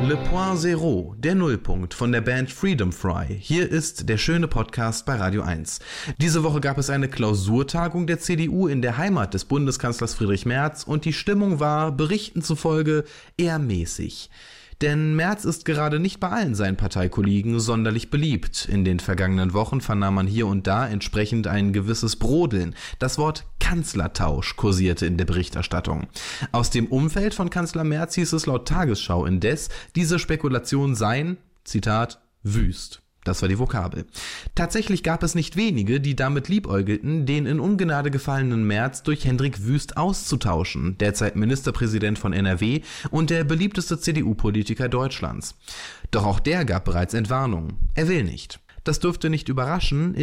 Le Point Zero, der Nullpunkt von der Band Freedom Fry. Hier ist der schöne Podcast bei Radio 1. Diese Woche gab es eine Klausurtagung der CDU in der Heimat des Bundeskanzlers Friedrich Merz und die Stimmung war, Berichten zufolge, eher mäßig. Denn Merz ist gerade nicht bei allen seinen Parteikollegen sonderlich beliebt. In den vergangenen Wochen vernahm man hier und da entsprechend ein gewisses Brodeln. Das Wort Kanzlertausch kursierte in der Berichterstattung. Aus dem Umfeld von Kanzler Merz hieß es laut Tagesschau indes, diese Spekulationen seien, Zitat, wüst. Das war die Vokabel. Tatsächlich gab es nicht wenige, die damit liebäugelten, den in Ungnade gefallenen Merz durch Hendrik Wüst auszutauschen, derzeit Ministerpräsident von NRW und der beliebteste CDU-Politiker Deutschlands. Doch auch der gab bereits Entwarnung. Er will nicht. Das dürfte nicht überraschen.